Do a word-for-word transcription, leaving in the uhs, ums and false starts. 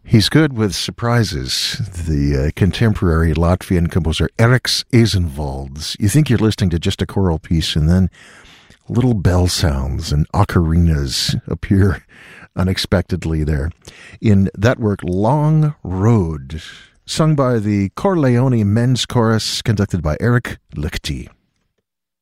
He's good with surprises, the uh, contemporary Latvian composer Eriks Eizenvalds. You think you're listening to just a choral piece, and then little bell sounds and ocarinas appear unexpectedly there. In that work, Long Road, sung by the Corleone Men's Chorus, conducted by Eric Lichty.